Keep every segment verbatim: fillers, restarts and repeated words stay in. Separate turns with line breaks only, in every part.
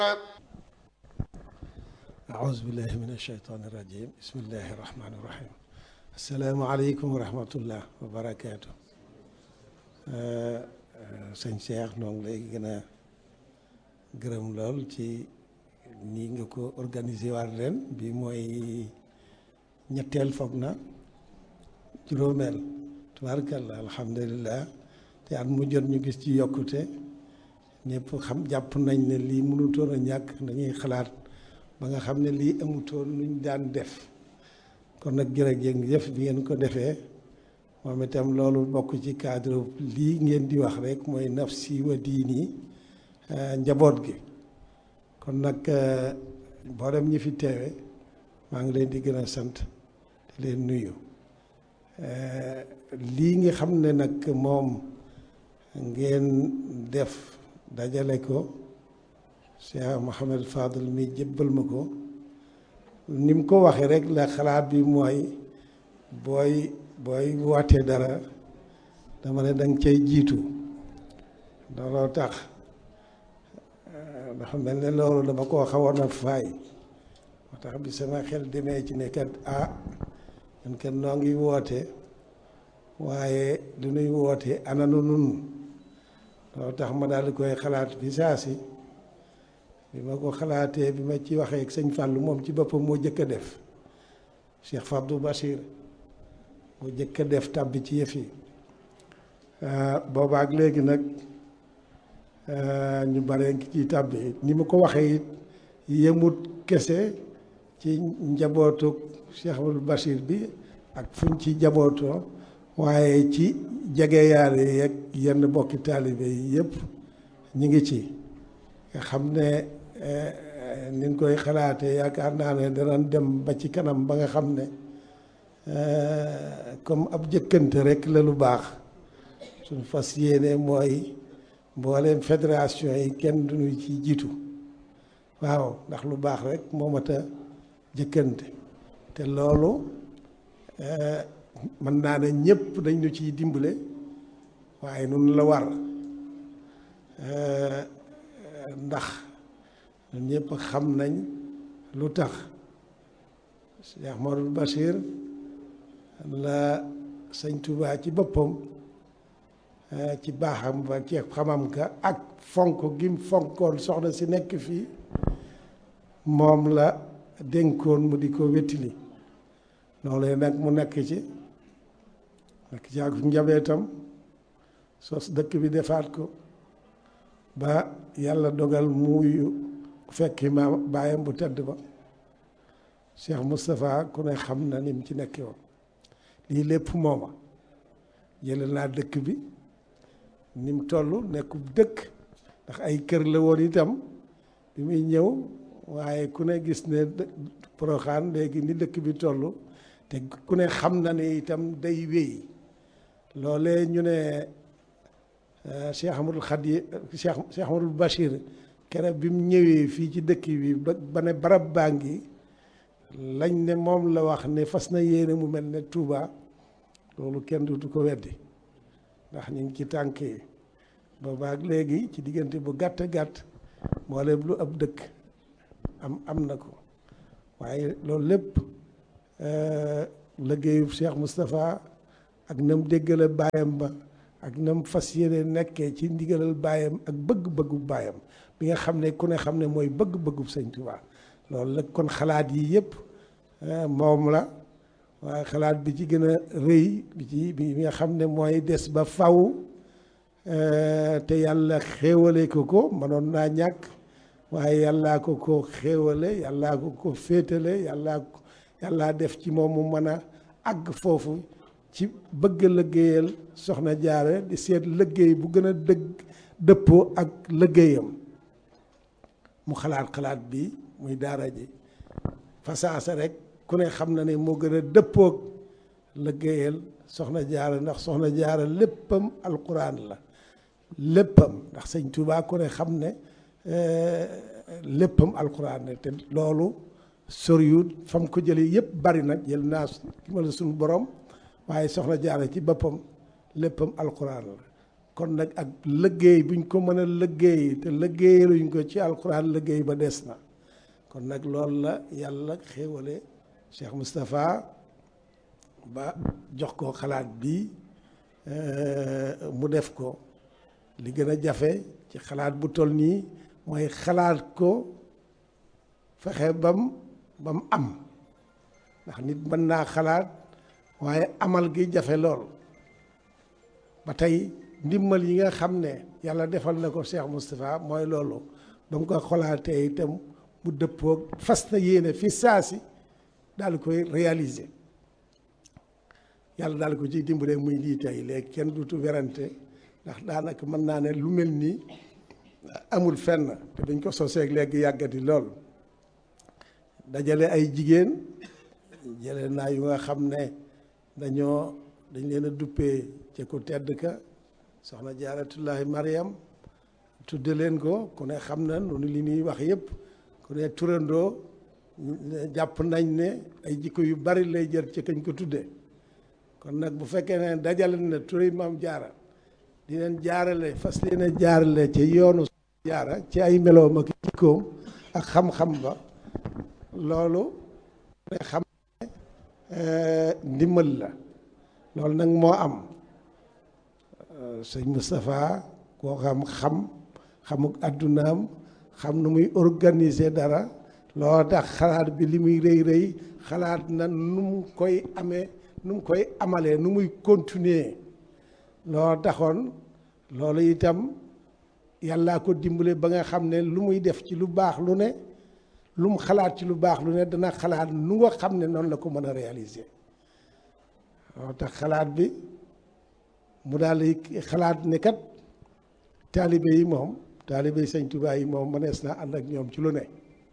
أعوذ بالله من الشيطان الرجيم بسم الله الرحمن الرحيم السلام عليكم ورحمة الله وبركاته sëñ Cheikh noo ngi lay gën a gërëm lool ci nii nga ko organisé waat ren bi mooy ñetteel foog na juróomeel tubaarkalla alhamdulilah te at mu jot ñu gis ci yokkute ñëpp xam jàpp nañ ne lii mënutoon a ñàkk dañuy xalaat ba nga xam ne lii amutoon luñ daan def kon nag jërëjëf bi ngeen ko defee moom itam loolu bokk ci cadre lii ngeen di wax rek mooy nafsi wa diini njaboot gi kon nag mboolem ñi fi teewe maa ngi leen di gën a sant di leen nuyu lii nga xam ne nag moom ngeen def dajale ko Cheikh Mouhamed Fadel mi jébbal ma ko ni mu ko waxee rek la xalaat bi mooy booy booy wootee dara dama ne danga cay jiitu looloo tax dafa mel ne loolu dama koo xawoon a faay moo tax bi sama xel demee ci ne kat ah ñun kat noo ngi woote waaye du nuy woote ananu nun loolu tax ma daal di koy xalaat bi saa si bi ma ko xalaatee bi ma ci waxee ak sëñ Fallou moom ci boppam moo jëkk a def Cheikh Fabdou Bachir moo jëkk a def tàbbi ci yëf yi boobaak léegi nag ñu bare ngi ciy tàbbi ni ma ko waxee it yemut kese ci njabootu Cheikh Fabdou Bachir bi ak fuñ ci njabootoo waaye ci jegeyaale yeeg yenn bokki taalibe yi yëpp ñu ngi ci nga xam ne ni ñu koy xalaatee yaakaar naa ne danañ dem ba ci kanam ba nga xam ne comme ab jëkkante rek la lu baax suñu fas yéene mooy mbooleem fédération yi kenn duñu ci jiitu waaw ndax lu baax rek moo mat a jëkkante te loolu mën naa ne ñëpp dañ ñu ciy dimbale waaye nun la war ndax ñun ñëpp xam nañ lu tax Cheikh Modou Bachir la sëñ Touba ci boppam ci baaxam ba ci xamam ka ak fonk gim fonkoon soxna si nekk fii moom la dénkoon mu di ko wettili loolu nag mu nekk ci nekk ci ak njabootam sos dëkk bi defaat ko ba yàlla dogal muuyu fekki ma baayam bu tedd ba Cheikh Moustapha ku ne xam na ni mu ci nekkee woon lii lépp mooma jële naa dëkk bi ni mu toll nekkub dëkk ndax ay kër la woon itam bi muy ñëw waaye ku ne gis ne Porokhane léegi ni dëkk bi toll te ku ne xam na ne itam day wéy loolee ñu ne Cheikh Amadou Khadi Cheikh Cheikh Amadou Bachir keroog bi mu ñëwee fii ci dëkk bi ba ba ne barab baa ngi lañ ne moom la wax ne fas na yéene mu mel ne Touba loolu kenn du ko weddi ndax ñu ngi ci tànk yi boobaak léegi ci diggante bu gàtt gàtt mboolem lu ab dëkk am am na ko waaye loolu lépp liggéeyu Cheikh Moustapha ak nam déggale baayam ba ak nam fas yéene nekkee ci ndigalal baayam ak bëgg-bëggu baayam bi nga xam ne ku ne xam ne mooy bëgg-bëggu sëñ Tuubaa loolu la kon xalaat yi yëpp moom la waaye xalaat bi ci gën a rëy bi ci bi nga xam ne mooy des ba faw te yàlla xéewale ko ko mënoon naa ñàkk waaye yàllaa ko ko xéewale yàllaa ko ko féetale yàllaa ko yàllaa def ci moom mu mën a àgg foofu ci bëgg liggéeyal soxna jaare di seet liggéey bu gën a dëgg dëppoo ak liggéeyam mu xalaat xalaat bi muy daara ji fasaasa rek ku ne xam na ne moo gën a dëppoog liggéeyal soxna jaare ndax soxna jaare léppam alquran la léppam ndax sëñ Tuubaa ku ne xam ne léppam alquran la te loolu soriwut fam ko jëlee yëpp bari nag jël naa ki ma la suñu borom waaye soxna jaare ci boppam léppam alquran la kon nag ak liggéey buñ ko mën a liggéey te liggéeyaluñ ko ci alxuraan liggéey ba des na kon nag loolu la yàlla xéewale Cheikh Moustapha ba jox ko xalaat bi mu def ko li gën a jafe ci xalaat bu toll nii mooy xalaat ko fexe bam bam am ndax nit mën naa xalaat waaye amal gi jafe lool ba tey ndimbal yi nga xam ne yàlla defal na ko Cheikh Moustapha mooy loolu ba mu ko xolaatee itam mu dëppoo fas na yéene fi saasi daal di koy réaliser yàlla daal ko ciy dimbale muy lii tey léegi kenn dutu werante ndax daanaka mën naa ne lu mel nii amul fenn te dañ ko soseeg léegi yàggati lool dajale ay jigéen jële naa yu nga xam ne dañoo dañ leen a duppee ca ku tedd ka soxna jaaratullahi Mariam tudde leen ko ku ne xam na noonu li ñuy wax yëpp ku ne turandoo jàpp nañ ne ay jikko yu bari lay jër ci kañ ko tudde kon nag bu fekkee ne dajale na turi maam jaara di leen jaarale fas leen a jaarale ci yoonu jaara ci ay meloom ak jikkoom ak xam-xam ba loolu ne xam ne ndimbal la loolu nag moo am sëñ Moustapha koo xam xam xamuk addunaam xam nu muy organiser dara loo tax xalaat bi li muy rëy rëy xalaat na nu mu koy amee nu mu koy amalee nu muy continuer loo taxoon loolu itam yàllaa ko dimbale ba nga xam ne lu muy def ci lu baax lu ne lu mu xalaat ci lu baax lu ne dana xalaat nu nga xam ne noonu la ko mën a réaliser loo tax xalaat bi mu daal di xalaat ne kat taalibe yi moom taalibe yi sëñ Tuubaa yi moom mënees naa ànd ak ñoom ci lu ne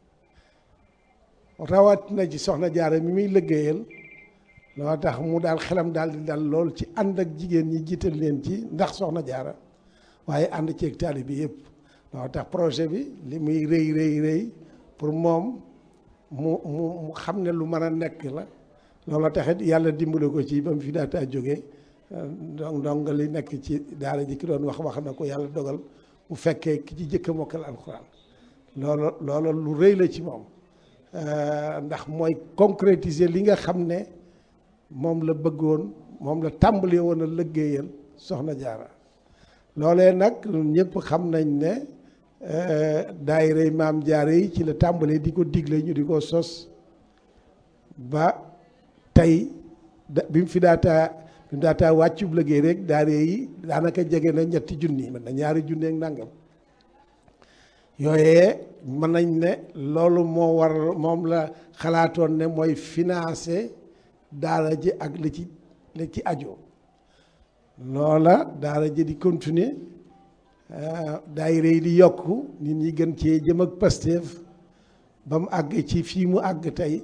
rawat na ci soxna Jaara mi muy liggéeyal loo tax mu daal xelam daal di dal lool ci ànd ak jigéen ñi jiital leen ci ndax soxna Jaara waaye ànd ceeg taalibe yëpp loo tax projet bi li muy rëy rëy rëy pour moom mu mu mu xam ne lu mën a nekk la loolu taxit yàlla dimbale ko ci ba mu fi daataa jógee donc donc li nekk ci daara ji ki doon wax wax na ko yàlla dogal bu fekkee ki ci jëkk a mokkal alxuraan loolu loolu lu rëy la ci moom ndax mooy concrétiser li nga xam ne moom la bëggoon moom la tàmbalee woon a liggéeyal soxna Jaara loolee nag ñëpp xam nañ ne daayira maam Jaara yi ci la tàmbalee di ko digle ñu di ko sos ba tey da bi mu fi daataa bi mu daataa wàccub liggéey rek daayira yi daanaka jege na ñetti junni mën na ñaari junni ak nangam yooyee mën nañ ne loolu moo war moom la xalaatoon ne mooy financer daara ji ak li ci li ci ajo loola daara ji di continuer daayira yi di yokk nit ñi gën cee jëm ak Pastef ba mu àgg ci fii mu àgg tey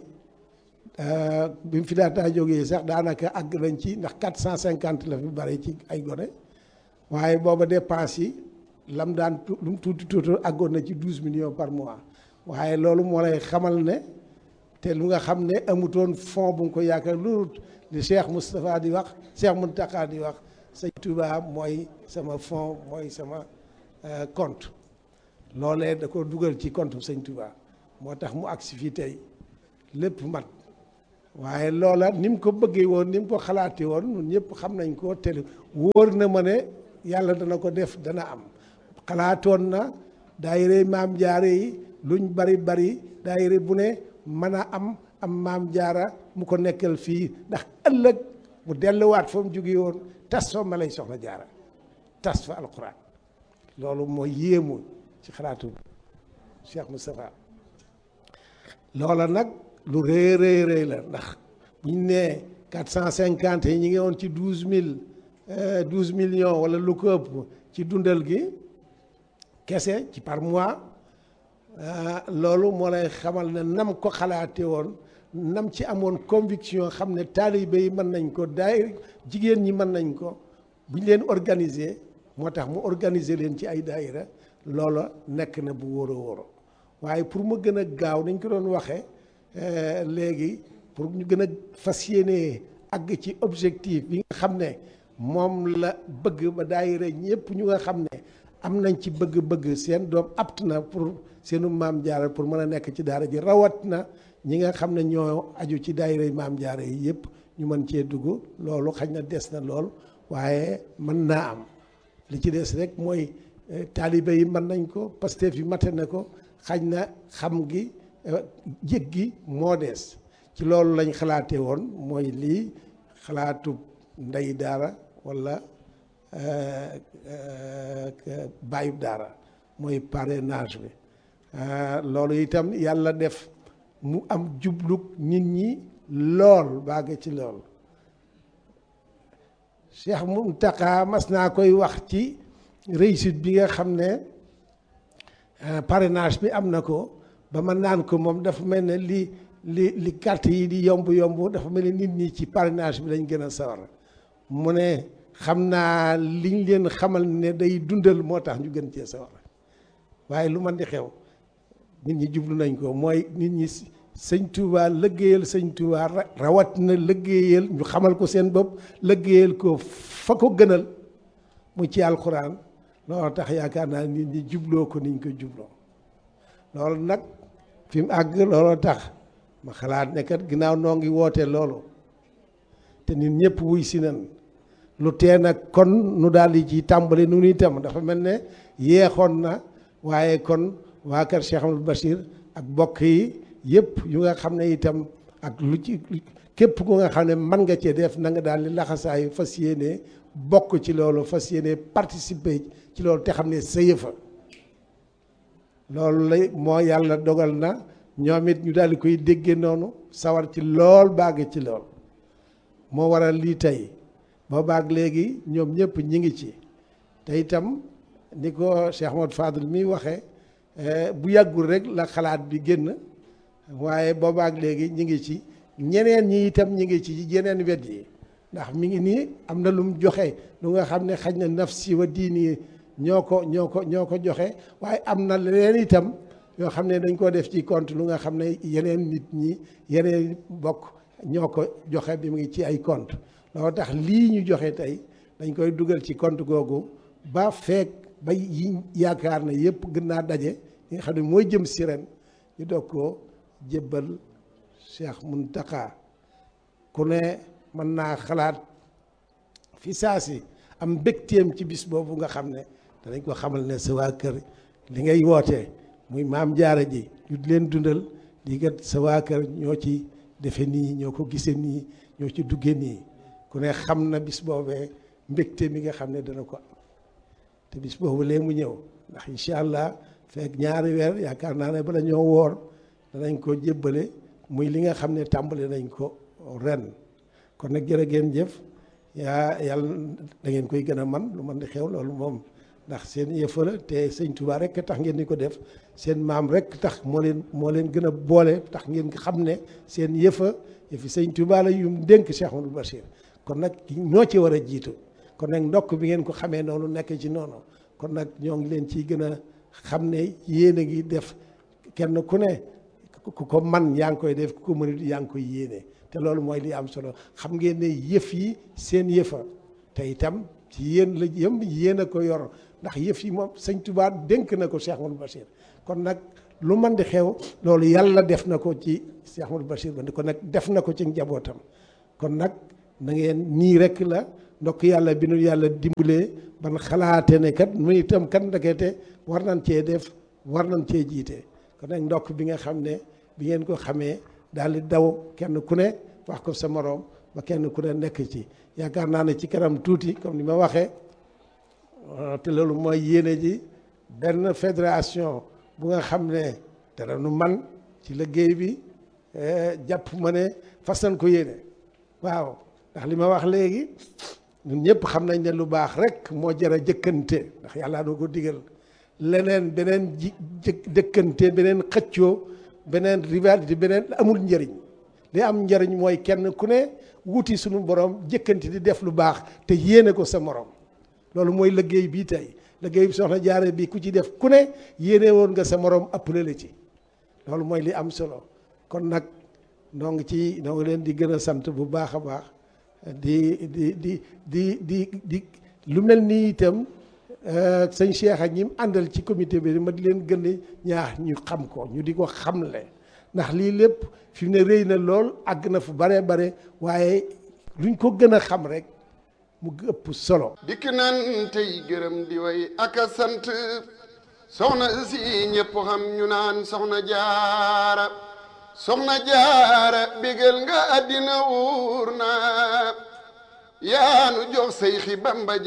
bi mu fi daataa jógee sax daanaka àgg nañ ci ndax quatre cent cinquante la fi bari ci ay gone waaye booba dépense yi lam daan lu mu tuuti tuuti àggoon na ci douze millions par mois waaye loolu moo lay xamal ne te lu nga xam ne amutoon fond bu nga ko yaakaar lu li Cheikh Moustapha di wax Cheikh Mountakha di wax sëñ Touba mooy sama fond mooy sama compte loolee da ko dugal ci compte sëñ Touba moo tax mu agsi fii tey lépp mat waaye loola ni mu ko bëggee woon ni mu ko xalaatee woon ñun ñëpp xam nañ ko te wóor na ma ne yàlla dana ko def dana am xalaatoon na daayira maam jaara yi luñ bari bari daayira bu ne mën a am am maam jaara mu ko nekkal fii ndax ëllëg mu delluwaat fa mu jóge woon tas fa ma lay soxna jaara tas fa alquran loolu mooy yéemu ci xalaatu Cheikh Moustapha loola nag lu rëy rëy rëy la ndax bu ñu nee quatre cent cinquante yi ñu ngi woon ci douze mille douze millions wala lu ko ëpp ci dundal gi kese ci par mois loolu moo lay xamal ne nam ko xalaate woon nam ci amoon conviction xam ne taalibe yi mën nañ ko daay jigéen ñi mën nañ ko bu ñu leen organiser moo tax mu organiser leen ci ay daayira loola nekk na bu wóor a wóor waaye pour mu gën a gaaw nañ ko doon waxee léegi pour ñu gën a fas yéene àgg ci objectif bi nga xam ne moom la bëgg ba daayira ñëpp ñu nga xam ne am nañ ci bëgg-bëgg seen doom apt na pour seenu maam jaara pour mën a nekk ci daara ji rawat na ñi nga xam ne ñoo aju ci daayira maam jaara yi yëpp ñu mën cee dugg loolu xañ na des na lool waaye mën naa am li ci des rek mooy taalibe yi mën nañ ko Pastef yi mate na ko xañ na xam gi jég gi moo des ci loolu lañ xalaatee woon mooy lii xalaatu ndey daara walla bàyyub daara mooy parrainage bi loolu itam yàlla def mu am jublug nit ñi lool bàgg ci lool Cheikh Mountakha mas naa koy wax ci réussite bi nga xam ne parrainage bi am na ko ba ma naan ko moom dafa mel ne li li li carte yi di yomb yomb dafa mel ne nit ñi ci parrainage bi lañ gën a sawar mu ne xam naa liñ leen xamal ne day dundal moo tax ñu gën cee sawar waaye lu man di xew nit ñi jublu nañ ko mooy nit ñi sëñ Touba lëggéeyal sëñ Touba rawat na lëggéeyal ñu xamal ko seen bopp lëggéeyal ko fa ko gënal mu ci alxuraan loolu tax yaakaar naa nit ñi jubloo ko niñ ko jubloo loolu nag fi mu àgg looloo tax ma xalaat ne kat ginnaaw noo ngi woote loolu te nit ñëpp wuy si nan lu tee nag kon nu daal di ci tàmbali nu itam dafa mel ne yeexoon na waaye kon waa kër Cheikh Amadou Bachir ak bokk yi yëpp yu nga xam ne itam ak lu ci képp ku nga xam ne mën nga cee def na nga daal di laxasaayu fas yéene bokk ci loolu fas yéene participer ci loolu te xam ne sa yëfa loolu lay moo yàlla dogal na ñoom it ñu daal di koy déggee noonu sawar ci lool bàgg ci lool moo waral lii tey boo baag léegi ñoom ñëpp ñi ngi ci te itam ni ko Cheikh Ahmadou Fadel mi waxee bu yàggul rek la xalaat bi génn waaye boobaak léegi ñi ngi ci ñeneen ñi itam ñi ngi ci yeneen wet yi ndax mi ngi nii am na lu mu joxe lu nga xam ne xaj na nafsi wa diini ñoo ko ñoo ko ñoo ko joxe waaye am na leneen itam yoo xam ne dañ ko def ci compte lu nga xam ne yeneen nit ñi yeneen bokk ñoo ko joxe bi mu ngi ci ay compte loolu tax lii ñu joxe tey dañ koy dugal ci compte googu ba feek ba yi yaakaar na yëpp gën naa daje li nga xam ne mooy jëm si ren ñu doog ko jébbal Cheikh Mountakha ku ne mën naa xalaat fi saa si am mbégteem ci bis boobu nga xam ne danañ ko xamal ne sa waa kër li ngay woote muy maam jaara ji ñu di leen dundal di kat sa waa kër ñoo ci defe nii ñoo ko gisee nii ñoo ci dugge nii ku ne xam na bis boobee mbégte mi nga xam ne dana ko am te bis boobu lee mu ñëw ndax incha allah fekk ñaari weer yaakaar naa ne bala ñoo woor danañ ko jébbale muy li nga xam ne tàmbali nañ ko ren kon nag jërë ngeen jëf yaa yàlla da ngeen koy gën a man lu man di xew loolu moom ndax seen yëfa la te sëñ Touba rek tax ngeen di ko def seen maam rek tax moo leen moo leen gën a boole tax ngeen xam ne seen yëfa yëfi sëñ Touba la yu mu dénk Cheikh Amadou Bachir kon nag ñoo ci war a jiitu kon nag ndokk bi ngeen ko xamee noonu nekk ci noonu kon nag ñoo ngi leen ciy gën a xam ne yéen a ngi def kenn ku ne ku ko man yaa ngi koy def ku ko mënut yaa ngi koy yéene te loolu mooy li am solo xam ngeen ne yëf yi seen yëfa te itam ci yéen la yëm yéen a ko yor ndax yëf yi moom sëñ Touba dénk na ko Cheikh Amadou Bachir kon nag lu man di xew loolu yàlla def na ko ci Cheikh Amadou Bachir ba kon nag def na ko ci njabootam kon nag na ngeen nii rek la ndokk yàlla bi nu yàlla dimbalee ban xalaate ne kat mu itam kat ndekete war nañ cee def war nañ cee jiite kon nag ndokk bi nga xam ne bi ngeen ko xamee daal di daw kenn ku ne wax ko sa moroom ba kenn ku ne nekk ci yaakaar naa ne ci kanam tuuti comme ni ma waxee te loolu mooy yéene ji benn fédération bu nga xam ne dara nu man ci liggéey bi jàpp ma ne fas nañ ko yéene waaw ndax li ma wax léegi ñun ñëpp xam nañ ne lu baax rek moo jar a jëkkante ndax yàlla doo ko digal leneen beneen ji jëkkante beneen xëccoo beneen rivalité beneen amul njëriñ li am njëriñ mooy kenn ku ne wuti suñu borom jëkkante di def lu baax te yéene ko sa morom loolu mooy liggéey bii tey liggéey bi soxna jaare bi ku ci def ku ne yéene woon nga sa morom appelé la ci loolu mooy li am solo kon nag noo ngi ci noo ngi leen di gën a sant bu baax a baax di di di di di di lu mel nii itam sëñ Cheikh ak ñi mu àndal ci comité bi ma di leen gën a ñaax ñu xam ko ñu di ko xamle ndax lii lépp fi mu ne rëy na lool àgg na fu bare bare waaye luñ ko gën a xam rek mu ëpp solo.
dikk nan tey gërëm di way ak a sant soxna si ñëpp xam ñu naan soxna jaara soxna jaara bégal nga àddina wuur na yaanu jox say xi Bamba